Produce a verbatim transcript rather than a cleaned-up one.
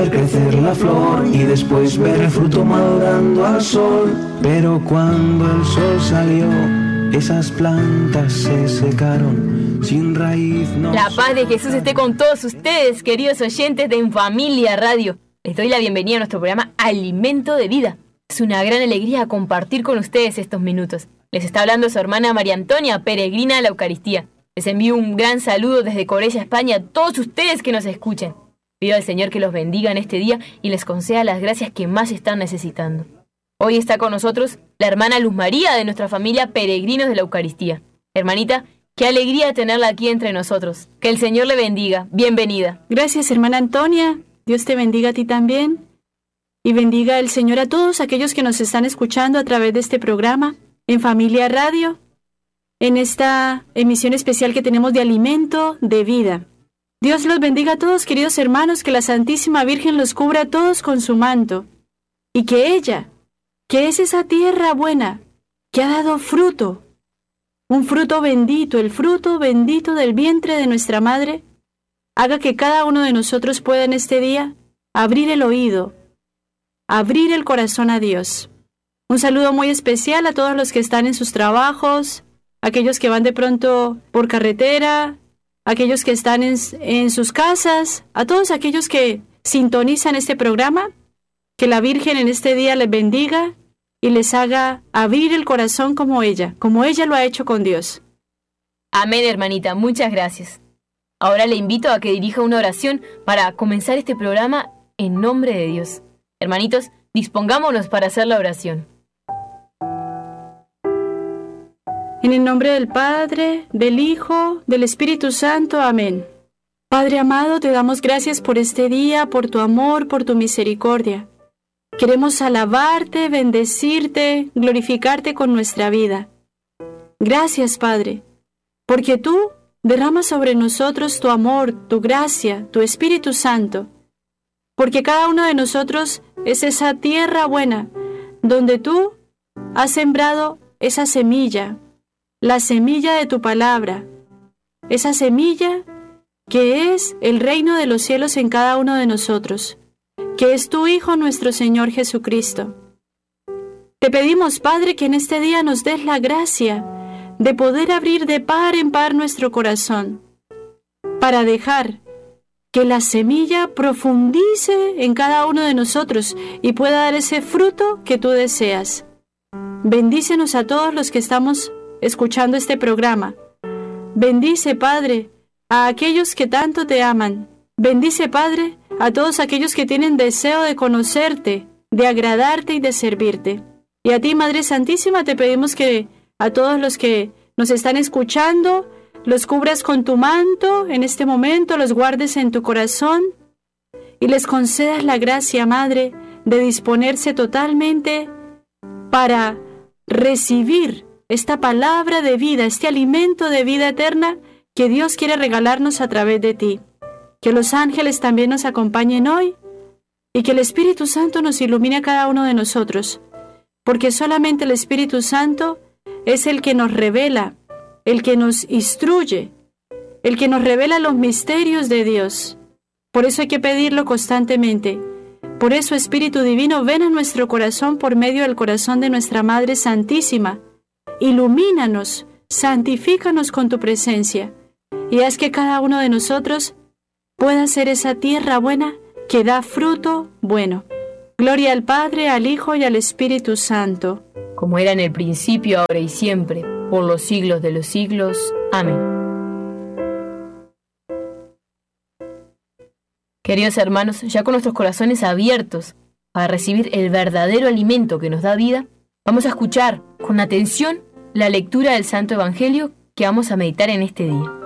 ver crecer la flor y después ver el fruto madurando al sol. Pero cuando el sol salió, esas plantas se secaron, sin raíz no... La paz de Jesús esté con todos ustedes, queridos oyentes de En Familia Radio. Les doy la bienvenida a nuestro programa Alimento de Vida. Es una gran alegría compartir con ustedes estos minutos. Les está hablando su hermana María Antonia, peregrina de la Eucaristía. Les envío un gran saludo desde Corella, España, a todos ustedes que nos escuchen. Pido al Señor que los bendiga en este día y les conceda las gracias que más están necesitando. Hoy está con nosotros la hermana Luz María de nuestra familia Peregrinos de la Eucaristía. Hermanita, qué alegría tenerla aquí entre nosotros. Que el Señor le bendiga. Bienvenida. Gracias, hermana Antonia. Dios te bendiga a ti también. Y bendiga el Señor a todos aquellos que nos están escuchando a través de este programa, En Familia Radio, en esta emisión especial que tenemos de Alimento de Vida. Dios los bendiga a todos, queridos hermanos, que la Santísima Virgen los cubra a todos con su manto, y que ella, que es esa tierra buena, que ha dado fruto, un fruto bendito, el fruto bendito del vientre de nuestra Madre, haga que cada uno de nosotros pueda en este día abrir el oído, abrir el corazón a Dios. Un saludo muy especial a todos los que están en sus trabajos, aquellos que van de pronto por carretera, aquellos que están en, en sus casas, a todos aquellos que sintonizan este programa, que la Virgen en este día les bendiga y les haga abrir el corazón como ella, como ella lo ha hecho con Dios. Amén, hermanita, muchas gracias. Ahora le invito a que dirija una oración para comenzar este programa en nombre de Dios. Hermanitos, dispongámonos para hacer la oración. En el nombre del Padre, del Hijo, del Espíritu Santo. Amén. Padre amado, te damos gracias por este día, por tu amor, por tu misericordia. Queremos alabarte, bendecirte, glorificarte con nuestra vida. Gracias, Padre, porque tú derramas sobre nosotros tu amor, tu gracia, tu Espíritu Santo, porque cada uno de nosotros es esa tierra buena donde tú has sembrado esa semilla, la semilla de tu palabra, esa semilla que es el reino de los cielos en cada uno de nosotros, que es tu Hijo nuestro Señor Jesucristo. Te pedimos, Padre, que en este día nos des la gracia de poder abrir de par en par nuestro corazón, para dejar que la semilla profundice en cada uno de nosotros y pueda dar ese fruto que tú deseas. Bendícenos a todos los que estamos escuchando este programa. Bendice, Padre, a aquellos que tanto te aman. Bendice, Padre, a todos aquellos que tienen deseo de conocerte, de agradarte y de servirte. Y a ti, Madre Santísima, te pedimos que a todos los que nos están escuchando, los cubras con tu manto en este momento, los guardes en tu corazón y les concedas la gracia, Madre, de disponerse totalmente para recibir esta palabra de vida, este alimento de vida eterna que Dios quiere regalarnos a través de ti. Que los ángeles también nos acompañen hoy y que el Espíritu Santo nos ilumine a cada uno de nosotros, porque solamente el Espíritu Santo es el que nos revela, el que nos instruye, el que nos revela los misterios de Dios. Por eso hay que pedirlo constantemente. Por eso, Espíritu Divino, ven a nuestro corazón por medio del corazón de nuestra Madre Santísima. Ilumínanos, santifícanos con tu presencia y haz que cada uno de nosotros pueda ser esa tierra buena que da fruto bueno. Gloria al Padre, al Hijo y al Espíritu Santo. Como era en el principio, ahora y siempre, por los siglos de los siglos. Amén. Queridos hermanos, ya con nuestros corazones abiertos para recibir el verdadero alimento que nos da vida, vamos a escuchar con atención la lectura del Santo Evangelio que vamos a meditar en este día.